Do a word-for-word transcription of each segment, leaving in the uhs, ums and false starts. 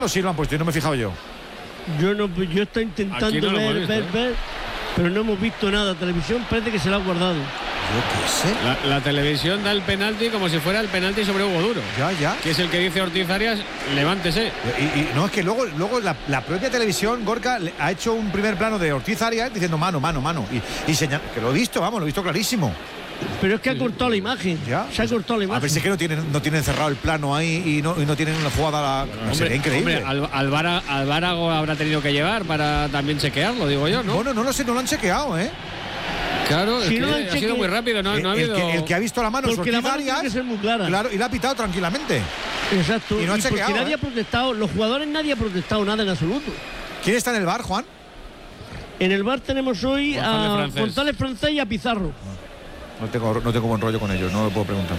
Sí lo han puesto y no me he fijado yo. Yo no, yo estoy intentando no ver, visto, ver, ¿eh? ver, pero no hemos visto nada. Televisión parece que se la ha guardado. Yo qué sé. La, la televisión da el penalti como si fuera el penalti sobre Hugo Duro. Ya, ya. Que es el que dice Ortiz Arias, levántese. Y, y no, es que luego, luego la, la propia televisión, Gorka, le- ha hecho un primer plano de Ortiz Arias diciendo mano, mano, mano. Y, y señal, que lo he visto, vamos, lo he visto clarísimo. Pero es que ha cortado la imagen. Ya. Se ha cortado la A imagen. ver si es que no tienen, no tienen cerrado el plano ahí y no, y no tienen una jugada. La, sería increíble. Hombre, Al- Alvara- Alvarago habrá tenido que llevar para también chequearlo, digo yo, ¿no? Bueno, no lo sé, no lo han chequeado, ¿eh? Claro, Si es no que lo han ha sido cheque- muy rápido, no, el, no ha el habido. que, el que ha visto la mano es Porque la Ortiz mano tiene Arias. que ser muy clara. Claro, y la ha pitado tranquilamente. Exacto. Y no ha porque chequeado, nadie ¿eh? ha protestado. Los jugadores nadie ha protestado nada en absoluto. ¿Quién está en el bar, Juan? En el bar tenemos hoy González a Francés. González Francés y a Pizarro. No tengo, no tengo buen rollo con ellos, no lo puedo preguntar.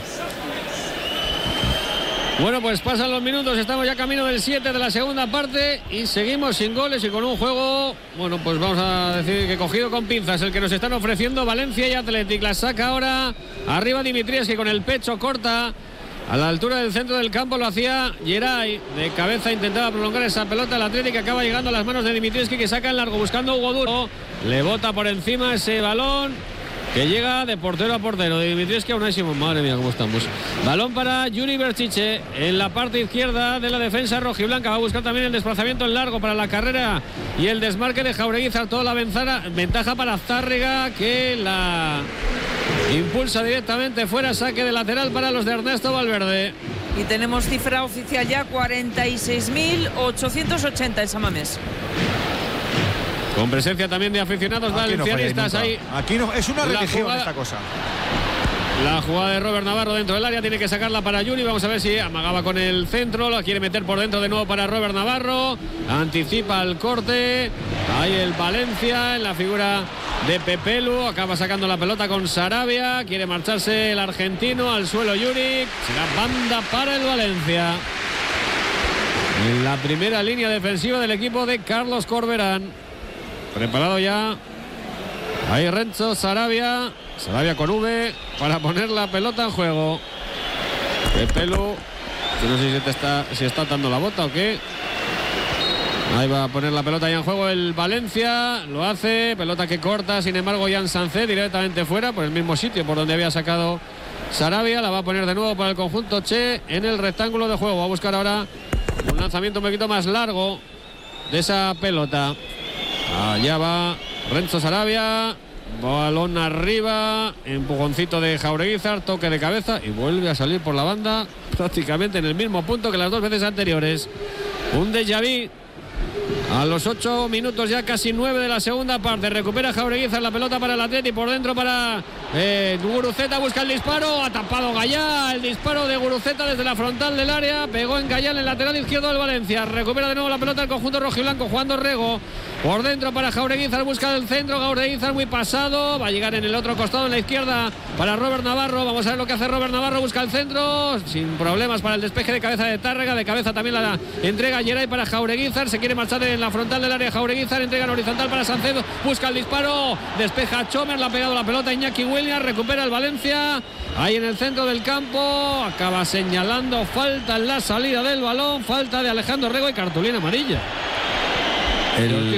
Bueno, pues pasan los minutos, estamos ya camino del siete de la segunda parte y seguimos sin goles y con un juego, bueno, pues vamos a decir que cogido con pinzas, el que nos están ofreciendo Valencia y Athletic. La saca ahora arriba Dimitrievski con el pecho corta. A la altura del centro del campo lo hacía Geray, de cabeza intentaba prolongar esa pelota, el Atlético acaba llegando a las manos de Dimitrievski, que saca en largo buscando a Hugo Duro, le bota por encima ese balón que llega de portero a portero. De Dimitrievski a Unai Simón, madre mía cómo estamos. Balón para Yuri Berchiche en la parte izquierda de la defensa rojiblanca, va a buscar también el desplazamiento en largo para la carrera y el desmarque de Jaureguizar, toda la venzara, ventaja para Zárriga, que la impulsa directamente fuera, saque de lateral para los de Ernesto Valverde. Y tenemos cifra oficial ya, cuarenta y seis mil ochocientos ochenta en San Mamés. Con presencia también de aficionados Aquí no valencianistas falláis ahí. nunca. Aquí no, es una La religión jugada- esta cosa. La jugada de Robert Navarro dentro del área, tiene que sacarla para Yuri. Vamos a ver si amagaba con el centro, la quiere meter por dentro de nuevo para Robert Navarro. Anticipa el corte. Ahí el Valencia en la figura de Pepelu. Acaba sacando la pelota con Sarabia. Quiere marcharse el argentino al suelo Yuri. Será banda para el Valencia. En la primera línea defensiva del equipo de Carlos Corberán. Preparado ya. Ahí Renzo Sarabia. Sarabia con V para poner la pelota en juego. Pepelu, que no sé si, te está, si está dando la bota o qué. Ahí va a poner la pelota ya en juego el Valencia. Lo hace, pelota que corta, sin embargo Jan Sancet directamente fuera, por el mismo sitio por donde había sacado Sarabia. La va a poner de nuevo para el conjunto Che en el rectángulo de juego. Va a buscar ahora un lanzamiento un poquito más largo de esa pelota. Allá va Renzo Sarabia. Balón arriba, empujoncito de Jaureguizar, toque de cabeza y vuelve a salir por la banda prácticamente en el mismo punto que las dos veces anteriores. Un déjà vu a los ocho minutos, ya casi nueve de la segunda parte. Recupera Jaureguizar la pelota para el Atleti, por dentro para eh, Guruceta, busca el disparo, ha tapado Gallá, el disparo de Guruceta desde la frontal del área, pegó en Gallá en el lateral izquierdo del Valencia. Recupera de nuevo la pelota el conjunto rojiblanco, jugando Rego por dentro para Jaureguizar, busca el centro, Jaureguizar muy pasado, va a llegar en el otro costado en la izquierda para Robert Navarro. Vamos a ver lo que hace Robert Navarro, busca el centro sin problemas para el despeje de cabeza de Tárrega, de cabeza también la entrega Geray para Jaureguizar, se quiere marchar en la frontal del área Jaureguizar, entrega en horizontal para Sancedo, busca el disparo, despeja Chomer, le ha pegado la pelota Iñaki Williams, recupera el Valencia ahí en el centro del campo, acaba señalando falta en la salida del balón, falta de Alejandro Rego y cartulina amarilla. El,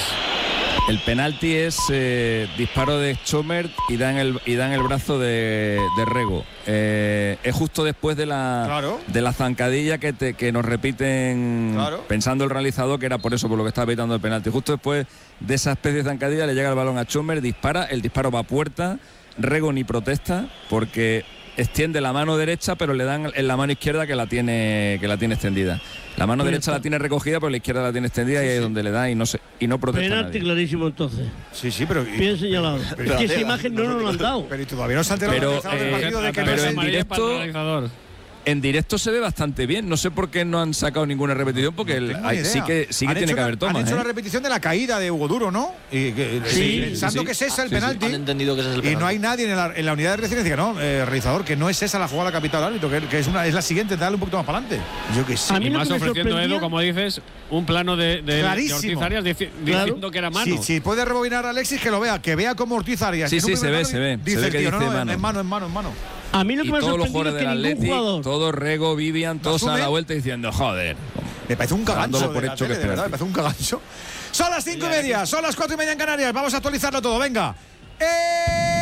el penalti es eh, disparo de Chomer y dan el, y dan el brazo de, de Rego. Eh, es justo después de la, Claro. de la zancadilla que, te, que nos repiten, Claro. pensando el realizador que era por eso, por lo que estaba pitando el penalti. Justo después de esa especie de zancadilla le llega el balón a Chomer, dispara, el disparo va a puerta, Rego ni protesta porque extiende la mano derecha, pero le dan en la mano izquierda que la tiene, que la tiene extendida. La mano Pero derecha está- la tiene recogida, pero la izquierda la tiene extendida, Sí, y ahí sí. es donde le da y no se, y no protesta Penalti nadie. clarísimo entonces. Sí, sí, pero. Bien señalado. Pero- Es que esa imagen no nos lo han dado. Pero y todavía no se ha enterado Pero, el organizador del eh, partido de que pero no en es- Amarilla para el directo- realizador. En directo se ve bastante bien. No sé por qué no han sacado ninguna repetición, porque el- tengo ni hay- idea. sí que, sí que Han tiene hecho que la- haber tomas. Han hecho ¿eh? la repetición de la caída de Hugo Duro, ¿no? Y que, Sí, pensando sí. que es esa el Sí, sí. penalti. Han entendido que ese es el Y penalti. no hay nadie en la, en la unidad de residencia, no, eh, realizador, que no es esa la jugada capital árbitro, que, que es, una, es la siguiente, dale un poquito más para adelante. Yo que sé. A mí Y lo más que me ofreciendo sorprendía- Edu, como dices, un plano de, de, de Clarísimo. Ortiz Arias dici- Claro. diciendo que era mano. Si, si puede rebobinar a Alexis, que lo vea, que vea como Ortiz Arias. Sí, en un sí, primer se ve, plano se ve. Dice Se ve el que tío, no, dice no, mano. en mano, en mano, en mano. A mí lo Y que me ha todos los sorprendido jugadores es del que ningún Atleti, jugador. todos Rego, Vivian, todos asume? a la vuelta diciendo, joder. Me parece un cagancho. Dándolo por de la hecho que tele, es de verdad, me penalti. parece un cagancho. Son las cinco y media, son las cuatro y media en Canarias. Vamos a actualizarlo todo, venga. ¡Eh!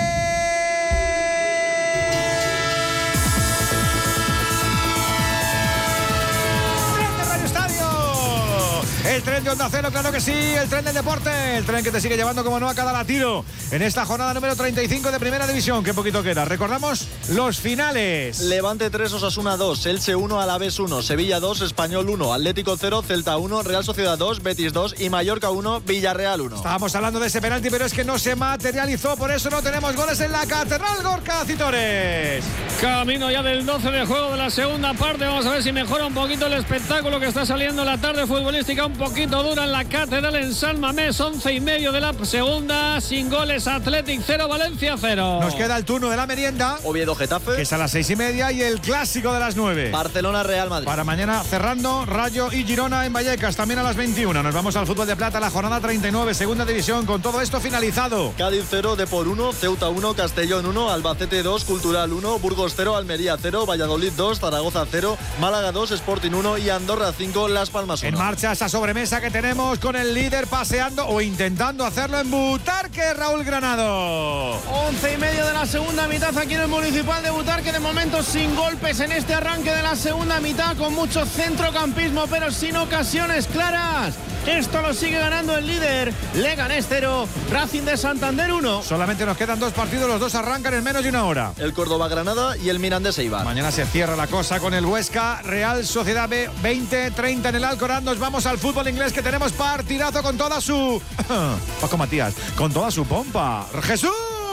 El tren de Onda Cero, claro que sí, el tren del deporte, el tren que te sigue llevando como no a cada latido en esta jornada número treinta y cinco de Primera División. Qué poquito queda. Recordamos los finales. Levante tres, Osasuna dos, Elche uno, Alavés uno, Sevilla dos, Español uno, Atlético cero, Celta uno, Real Sociedad dos, Betis dos y Mallorca uno, Villarreal uno. Estábamos hablando de ese penalti, pero es que no se materializó, por eso no tenemos goles en la Catedral. Gorka Citores. Camino ya del doce de juego de la segunda parte. Vamos a ver si mejora un poquito el espectáculo que está saliendo en la tarde futbolística. Un poquito dura en la Catedral en San Mamés. Once y medio de la segunda. Sin goles, Athletic cero, Valencia cero. Nos queda el turno de la merienda, Oviedo Getafe, que es a las seis y media, y el clásico de las nueve. Barcelona Real Madrid. Para mañana cerrando, Rayo y Girona en Vallecas, también a las veintiuna. Nos vamos al fútbol de plata, la jornada treinta y nueve, segunda división, con todo esto finalizado. Cádiz cero, Depor uno, Ceuta uno, Castellón uno, Albacete dos, Cultural uno, Burgos cero, Almería cero, Valladolid dos, Zaragoza cero, Málaga dos, Sporting uno y Andorra cinco, Las Palmas uno. En marcha esa sobremesa que tenemos con el líder paseando o intentando hacerlo en Butarque, Raúl Granado. Once y medio de la segunda mitad aquí en el Municipal de Butarque, de momento sin golpes en este arranque de la segunda mitad, con mucho centrocampismo pero sin ocasiones claras. Esto lo sigue ganando el líder, Leganés cero, Racing de Santander uno. Solamente nos quedan dos partidos, los dos arrancan en menos de una hora. El Córdoba Granada y el Mirandés Eibar. Mañana se cierra la cosa con el Huesca, Real Sociedad B, veinte treinta en el Alcoraz. Nos vamos al fútbol inglés, que tenemos partidazo con toda su... Paco Matías, con toda su pompa. ¡Jesús!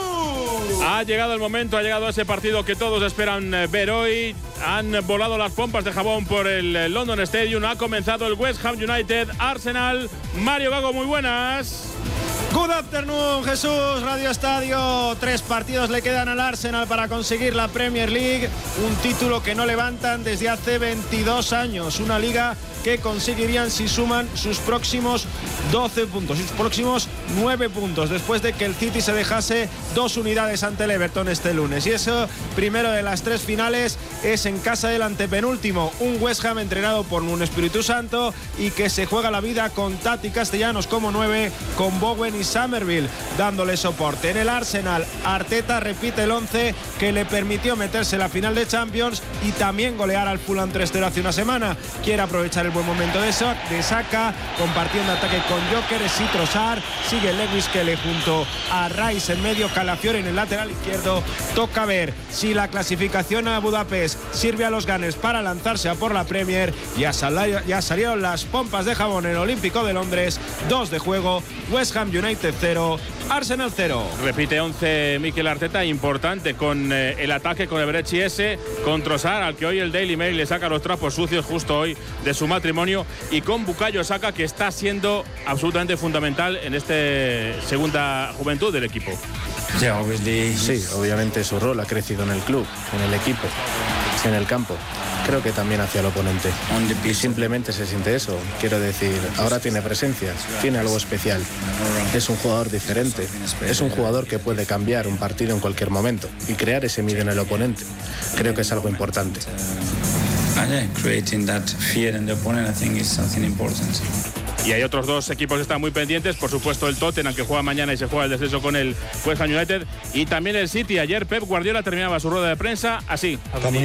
Ha llegado el momento, ha llegado ese partido que todos esperan ver hoy. Han volado las pompas de jabón por el London Stadium. Ha comenzado el West Ham United Arsenal. Mario Gago, muy buenas. Good afternoon, Jesús, Radio Estadio. Tres partidos le quedan al Arsenal para conseguir la Premier League, un título que no levantan desde hace veintidós años, una liga que conseguirían si suman sus próximos doce puntos, sus próximos nueve puntos, después de que el City se dejase dos unidades ante el Everton este lunes. Y eso, primero de las tres finales, es en casa del antepenúltimo, un West Ham entrenado por un Espíritu Santo y que se juega la vida con Tati Castellanos como nueve, con Bowen y Somerville dándole soporte. En el Arsenal, Arteta repite el once que le permitió meterse en la final de Champions y también golear al Fulham tres cero hace una semana. Quiere aprovechar el buen momento de, so de Saka, compartiendo ataque con Gyökeres y Trossard. Sigue Lewis Kelly junto a Rice en medio, Calafiore en el lateral izquierdo. Toca ver si la clasificación a Budapest sirve a los Gunners para lanzarse a por la Premier. Ya, sal ya salieron las pompas de jabón en el Olímpico de Londres. Dos de juego, West Ham United cero, Arsenal cero. Repite once Mikel Arteta, importante con eh, el ataque con el Brecci ese, con Trossard, al que hoy el Daily Mail le saca los trapos sucios justo hoy de su matrimonio, y con Bukayo Saka, que está siendo absolutamente fundamental en esta segunda juventud del equipo. Sí, obviamente su rol ha crecido en el club, en el equipo, en el campo. Creo que también hacia el oponente. Y simplemente se siente eso. Quiero decir, ahora tiene presencia, tiene algo especial. Es un jugador diferente. Es un jugador que puede cambiar un partido en cualquier momento y crear ese miedo en el oponente. Creo que es algo importante. Y hay otros dos equipos que están muy pendientes, por supuesto el Tottenham, que juega mañana y se juega el descenso con el West Ham United, y también el City. Ayer Pep Guardiola terminaba su rueda de prensa así. Come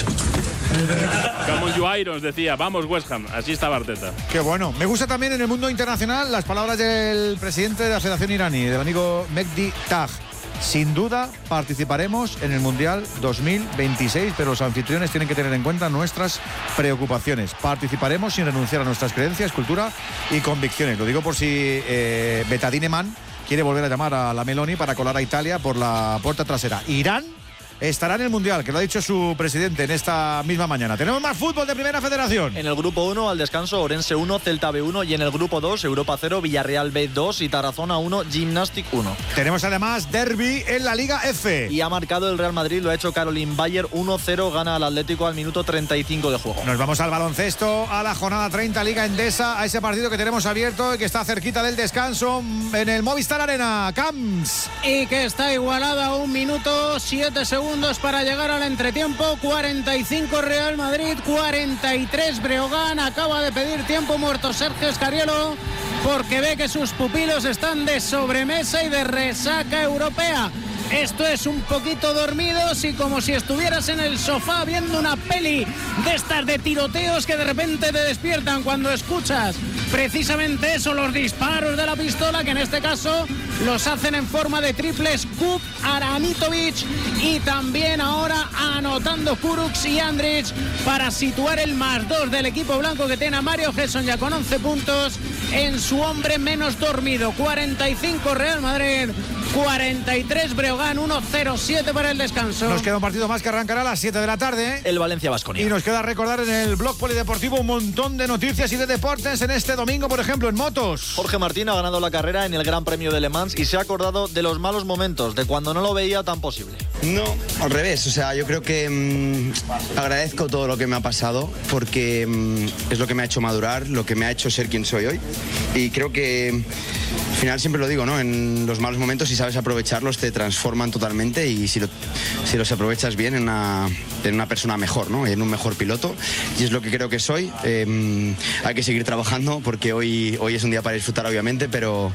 on you Irons, decía, vamos West Ham, así estaba Arteta. Qué bueno. Me gusta también en el mundo internacional las palabras del presidente de la Federación iraní, del amigo Mehdi Taj. Sin duda participaremos en el Mundial dos mil veintiséis, pero los anfitriones tienen que tener en cuenta nuestras preocupaciones. Participaremos sin renunciar a nuestras creencias, cultura y convicciones. Lo digo por si eh, Betadine Man quiere volver a llamar a la Meloni para colar a Italia por la puerta trasera. Irán estará en el Mundial, que lo ha dicho su presidente en esta misma mañana. Tenemos más fútbol de Primera Federación. En el grupo uno, al descanso, Orense uno, Celta B uno, y en el grupo dos, Europa cero, Villarreal B dos y Tarazona uno, Gymnastic uno. Tenemos además derbi en la Liga F. Y ha marcado el Real Madrid, lo ha hecho Caroline Bayer, uno cero, gana al Atlético al minuto treinta y cinco de juego. Nos vamos al baloncesto, a la jornada treinta, Liga Endesa, a ese partido que tenemos abierto y que está cerquita del descanso en el Movistar Arena. Camps. Y que está igualada a un minuto, siete segundos segundos para llegar al entretiempo. cuarenta y cinco Real Madrid, cuarenta y tres Breogán. Acaba de pedir tiempo muerto Sergio Escariolo porque ve que sus pupilos están de sobremesa y de resaca europea. Esto es un poquito dormidos y como si estuvieras en el sofá viendo una peli de estas de tiroteos que de repente te despiertan cuando escuchas precisamente eso, los disparos de la pistola, que en este caso los hacen en forma de triples Kup, Aranitovic y también ahora anotando Kurucs y Andrić para situar el más dos del equipo blanco, que tiene a Mario Gesson ya con once puntos en su hombre menos dormido. cuarenta y cinco Real Madrid, cuarenta y tres Breogán, uno cero siete para el descanso. Nos queda un partido más que arrancará a las siete de la tarde. El Valencia-Baskonia. Y nos queda recordar en el blog polideportivo un montón de noticias y de deportes en este domingo, por ejemplo, en motos. Jorge Martín ha ganado la carrera en el Gran Premio de Le Mans y se ha acordado de los malos momentos, de cuando no lo veía tan posible. No, al revés. O sea, yo creo que mmm, agradezco todo lo que me ha pasado porque mmm, es lo que me ha hecho madurar, lo que me ha hecho ser quien soy hoy. Y creo que al final siempre lo digo, ¿no? En los malos momentos, si sabes aprovecharlos, te transforman totalmente y si, lo, si los aprovechas bien, en una, en una persona mejor, ¿no? En un mejor piloto. Y es lo que creo que soy. Eh, hay que seguir trabajando porque hoy, hoy es un día para disfrutar, obviamente, pero,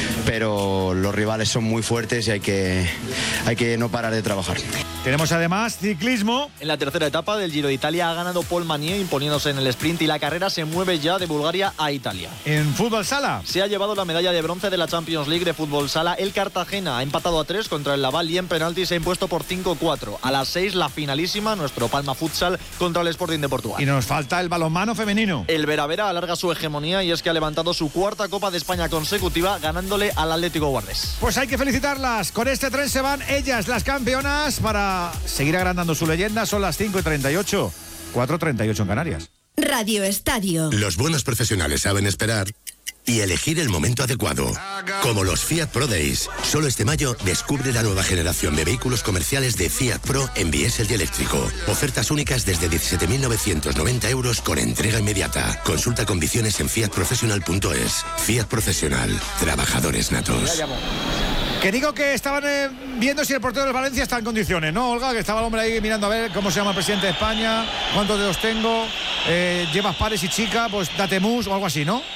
pero los rivales son muy fuertes y hay que, hay que no parar de trabajar. Tenemos además ciclismo. En la tercera etapa del Giro de Italia ha ganado Paul Manier imponiéndose en el sprint y la carrera se mueve ya de Bulgaria a Italia. En fútbol sala se ha llevado la medalla de bronce de la Champions League de fútbol sala. El Cartagena ha empatado a tres contra el Laval y en penalti se ha impuesto por cinco cuatro. A las seis la finalísima, nuestro Palma Futsal contra el Sporting de Portugal. Y nos falta el balonmano femenino. El Veravera alarga su hegemonía y es que ha levantado su cuarta Copa de España consecutiva ganándole al Atlético Guardés. Pues hay que felicitarlas. Con este tren se van ellas, las campeonas, para seguir agrandando su leyenda. Son las cinco y treinta y ocho, cuatro y treinta y ocho en Canarias. Radio Estadio. Los buenos profesionales saben esperar y elegir el momento adecuado. Como los Fiat Pro Days. Solo este mayo descubre la nueva generación de vehículos comerciales de Fiat Pro en diésel y eléctrico. Ofertas únicas desde diecisiete mil novecientos noventa euros con entrega inmediata. Consulta condiciones en fiat professional punto es. Fiat Profesional. Trabajadores natos. Que digo que estaban eh, viendo si el portero del Valencia está en condiciones, ¿no, Olga? Que estaba el hombre ahí mirando a ver cómo se llama el presidente de España, cuántos dedos tengo, eh, llevas pares y chica, pues date mus o algo así, ¿no?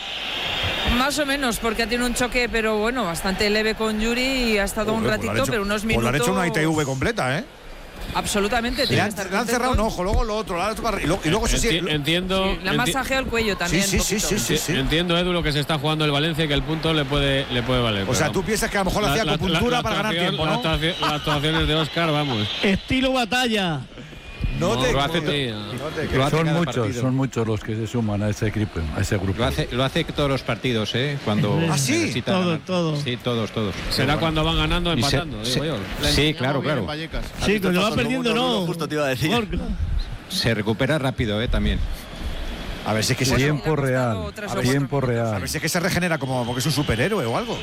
Más o menos, porque ha tenido un choque, pero bueno, bastante leve con Yuri y ha estado Uy, un ratito, pues hecho, pero unos minutos. Pues le han hecho una I T V completa, ¿eh? Absolutamente. Le han, le han cerrado un ojo, luego lo otro, y luego, y luego Enti se sigue. Entiendo. Sí, le han masajeado el cuello también. Sí, sí, sí, sí, sí. Entiendo, Edu, lo que se está jugando el Valencia y que el punto le puede, le puede valer. O sea, tú piensas que a lo mejor le hacía acupuntura para ganar tiempo, ¿no? Las actuaciones de Óscar, vamos. Estilo batalla. No, no te, lo hace, te, lo hace son muchos, partido. Son muchos los que se suman a ese equipo, a ese grupo. Lo hace, lo hace todos los partidos, ¿eh? Cuando ¿Ah, sí? Todos, todos. Sí, todos, todos. Será bueno. Cuando van ganando, empatando, se, digo yo. Sí, claro, claro. Sí, cuando va perdiendo, no. Justo te iba a decir. Se recupera rápido, ¿eh? También. A ver si es que se tiempo real, a tiempo real. A ver si es que se regenera como porque es un superhéroe o algo.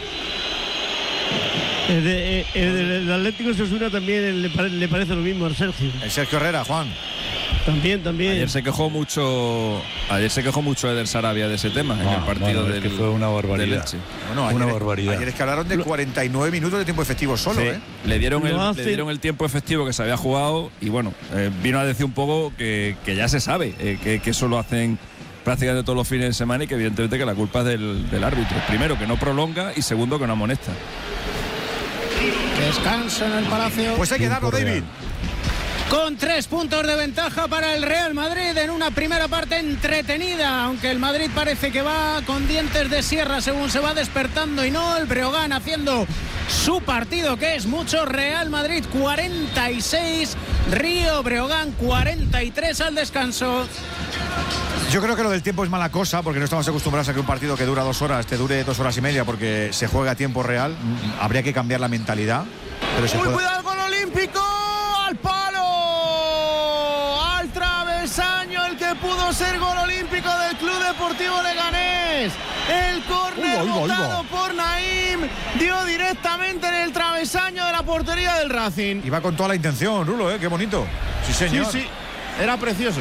El, de, el, el Atlético de Osasuna también le, pare, le parece lo mismo al Sergio. El Sergio Herrera, Juan. También, también. Ayer se quejó mucho, ayer se quejó mucho Eder Sarabia de ese tema no, en el partido bueno, del, que fue una barbaridad. Bueno, una ayer, barbaridad. Ayer es que hablaron de cuarenta y nueve minutos de tiempo efectivo solo, sí. ¿eh? Le dieron, el, le dieron el tiempo efectivo que se había jugado y bueno, eh, vino a decir un poco que, que ya se sabe, eh, que, que eso lo hacen prácticamente todos los fines de semana y que evidentemente que la culpa es del, del árbitro. Primero, que no prolonga y segundo, que no amonesta. Descanso en el Palacio. Pues hay que darlo, David. Con tres puntos de ventaja para el Real Madrid en una primera parte entretenida, aunque el Madrid parece que va con dientes de sierra según se va despertando y no, el Breogán haciendo su partido, que es mucho. Real Madrid cuarenta y seis, Río Breogán cuarenta y tres al descanso. Yo creo que lo del tiempo es mala cosa porque no estamos acostumbrados a que un partido que dura dos horas te dure dos horas y media porque se juega a tiempo real. Habría que cambiar la mentalidad. Pero se ¡Uy, puede... cuidado con Olímpico! ¡Al palo! ¡Al travesaño! El que pudo ser gol olímpico del Club Deportivo Leganés. El córner botado por Naim dio directamente en el travesaño de la portería del Racing. Iba con toda la intención, Rulo, ¿eh? Qué bonito. Sí, señor. Sí, sí. Era precioso.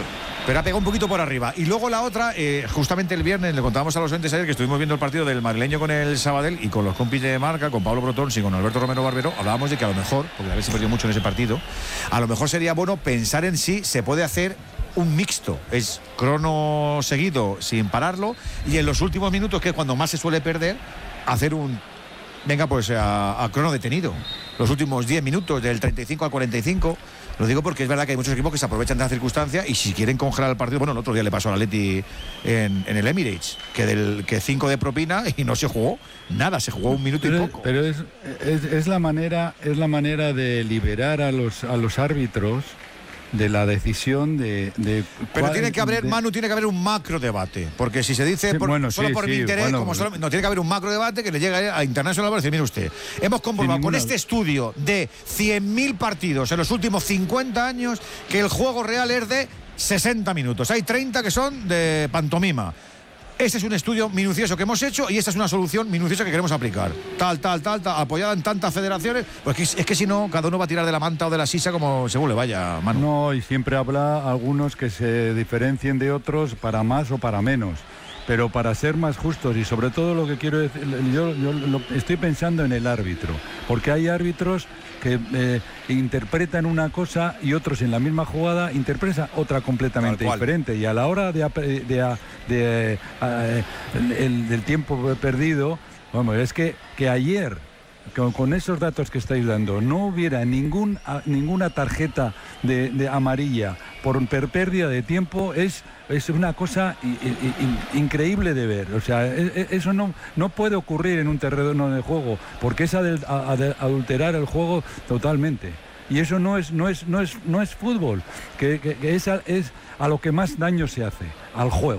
pero ha pegado un poquito por arriba. Y luego la otra, eh, justamente el viernes, le contábamos a los oyentes ayer que estuvimos viendo el partido del madrileño con el Sabadell y con los compis de marca, con Pablo Brotons y con Alberto Romero Barbero, hablábamos de que a lo mejor, porque a ver si perdió mucho en ese partido, a lo mejor sería bueno pensar en si se puede hacer un mixto, es crono seguido sin pararlo, y en los últimos minutos, que es cuando más se suele perder, hacer un, venga pues a, a crono detenido, los últimos diez minutos, del treinta y cinco al cuarenta y cinco. Lo digo porque es verdad que hay muchos equipos que se aprovechan de la circunstancia y si quieren congelar el partido, bueno, el otro día le pasó al Atleti en, en el Emirates, que del que cinco de propina y no se jugó nada, se jugó un minuto pero, y poco. Pero es, es, es la manera, es la manera de liberar a los a los árbitros de la decisión de, de pero tiene que haber, de... Manu, tiene que haber un macro debate, porque si se dice sí, por, bueno, solo sí, por sí, mi interés, bueno, como solo, no, tiene que haber un macro debate que le llegue a International y decir, mire usted, hemos comprobado con este estudio de cien mil partidos en los últimos cincuenta años que el juego real es de sesenta minutos, hay treinta que son de pantomima. Este es un estudio minucioso que hemos hecho y esta es una solución minuciosa que queremos aplicar. Tal, tal, tal, tal, apoyada en tantas federaciones. Pues es que, es que si no, cada uno va a tirar de la manta o de la sisa como según le vaya, Manu. No, y siempre habrá algunos que se diferencien de otros para más o para menos. Pero para ser más justos y sobre todo lo que quiero decir, yo, yo lo, estoy pensando en el árbitro, porque hay árbitros que eh, interpretan una cosa y otros en la misma jugada interpretan otra completamente diferente, y a la hora de, de, de, de eh, el, del tiempo perdido, vamos, es que, que ayer con, con esos datos que estáis dando no hubiera ningún, ninguna tarjeta de, de amarilla por pérdida de tiempo es es una cosa in, in, increíble de ver. O sea, es, eso no, no puede ocurrir en un terreno de juego, porque es adel, adel, adulterar el juego totalmente. Y eso no es, no es, no es, no es fútbol, que, que, que es, a, es a lo que más daño se hace, al juego.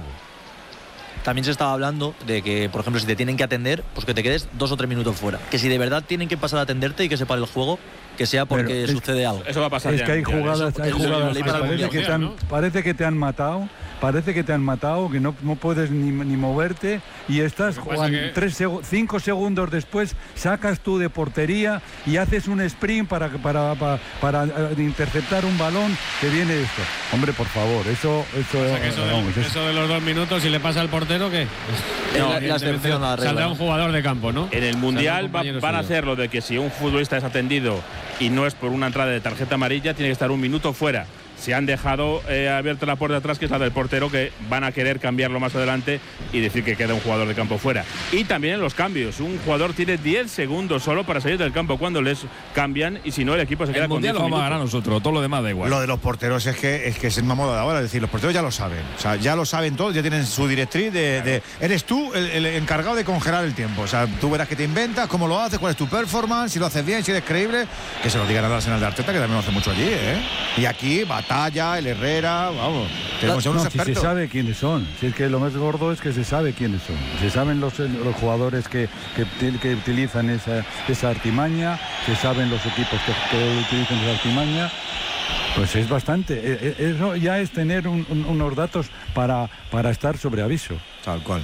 También se estaba hablando de que, por ejemplo, si te tienen que atender, pues que te quedes dos o tres minutos fuera. Que si de verdad tienen que pasar a atenderte y que se pare el juego, que sea porque es, sucede algo. Eso va a pasar. Es ya, que hay ya, jugadas, eso, hay jugadas que parece, que te han, parece que te han matado, parece que te han matado, que no, no puedes ni, ni moverte y estás jugando que... tres, cinco segundos después, sacas tú de portería y haces un sprint para, para, para, para interceptar un balón que viene esto. Hombre, por favor, eso... Eso, o sea, que eso, vamos, de, eso. eso de los dos minutos, si le pasa al portero, ¿qué? No, la excepción a la regla. Saldrá un jugador de campo, ¿no? En el Mundial va, van a hacer lo de que si un futbolista es atendido y no es por una entrada de tarjeta amarilla, tiene que estar un minuto fuera. Se han dejado eh, abierta la puerta atrás, que es la del portero, que van a querer cambiarlo más adelante y decir que queda un jugador de campo fuera. Y también en los cambios, un jugador tiene diez segundos solo para salir del campo cuando les cambian, y si no el equipo se queda el con diez minutos. Lo vamos minutos. a ganar nosotros, todo lo demás da igual. Lo de los porteros es que es que es una moda de ahora, es decir, los porteros ya lo saben, o sea, ya lo saben todos, ya tienen su directriz de, de eres tú el, el encargado de congelar el tiempo, o sea, tú verás que te inventas, cómo lo haces, cuál es tu performance, si lo haces bien, si eres creíble, que se lo digan al Arsenal de Arteta, que también lo hace mucho allí, ¿eh? Y aquí Batalla, el Herrera, vamos, tenemos no, unos si expertos. se sabe quiénes son, si es que lo más gordo es que se sabe quiénes son, se saben los, los jugadores que, que, que utilizan esa, esa artimaña, se saben los equipos que, que utilizan esa artimaña. Pues es bastante, eso ya es tener un, un, unos datos para, para estar sobre aviso. Tal cual.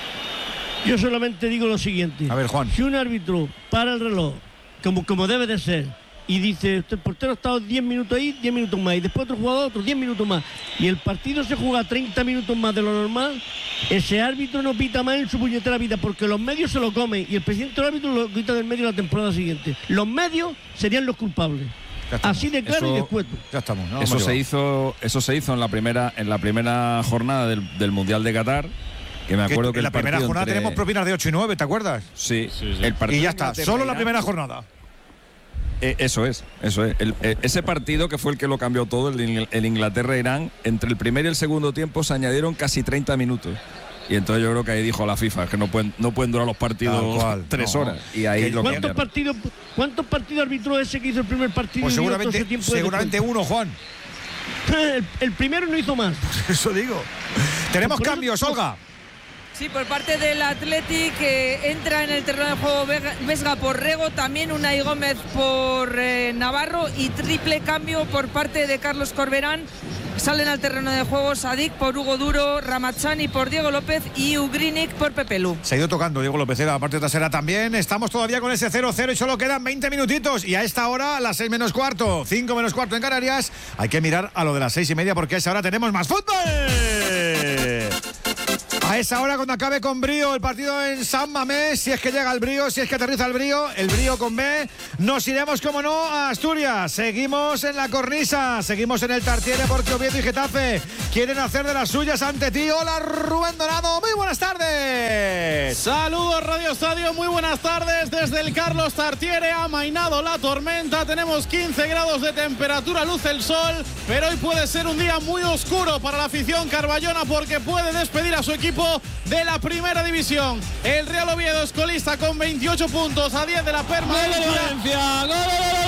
Yo solamente digo lo siguiente. A ver, Juan. Si un árbitro para el reloj, como, como debe de ser, y dice, el portero ha estado diez minutos ahí, diez minutos más, y después otro jugador, otros diez minutos más, y el partido se juega treinta minutos más de lo normal, ese árbitro no pita más en su puñetera vida, porque los medios se lo comen, y el presidente del árbitro lo quita del medio la temporada siguiente. Los medios serían los culpables. Así de claro eso, y escueto. Ya estamos, ¿no? Eso se hizo, eso se hizo en la primera, en la primera jornada del, del Mundial de Qatar. Que me acuerdo que, que en la primera jornada entre... tenemos propinas de ocho y nueve, ¿te acuerdas? Sí, sí, sí. El partido y ya está, solo la primera jornada. Eh, eso es, eso es. El, eh, ese partido que fue el que lo cambió todo, el, el Inglaterra-Irán, entre el primer y el segundo tiempo se añadieron casi treinta minutos. Y entonces yo creo que ahí dijo la FIFA que no pueden, no pueden durar los partidos cual, tres no. horas. Y ahí lo ¿Cuántos partidos, ¿Cuántos partidos arbitró ese que hizo el primer partido? Pues seguramente, tiempo seguramente uno, Juan. El, el primero no hizo más. Eso digo. Tenemos cambios, Olga. Sí, por parte del Athletic, que entra en el terreno de juego Vesga por Rego, también Unai Gómez por eh, Navarro, y triple cambio por parte de Carlos Corberán Salen al terreno de juego Sadik por Hugo Duro, Ramachani por Diego López y Ugrinic por Pepe Lu. Se ha ido tocando Diego López en la parte trasera también. Estamos todavía con ese cero cero y solo quedan veinte minutitos. Y a esta hora, a las seis menos cuarto, cinco menos cuarto en Canarias, hay que mirar a lo de las seis y media porque a esa hora tenemos más fútbol. A esa hora, cuando acabe con brío el partido en San Mamés, si es que llega el brío, si es que aterriza el brío, el brío con B, nos iremos, como no, a Asturias. Seguimos en la cornisa, seguimos en el Tartiere porque Oviedo y Getafe quieren hacer de las suyas ante ti. Hola, Rubén Dorado, muy buenas tardes. Saludos, Radio Estadio, muy buenas tardes. Desde el Carlos Tartiere ha amainado la tormenta, tenemos quince grados de temperatura, luce el sol, pero hoy puede ser un día muy oscuro para la afición carballona porque puede despedir a su equipo de la primera división. El Real Oviedo es colista con veintiocho puntos a diez de la permanencia.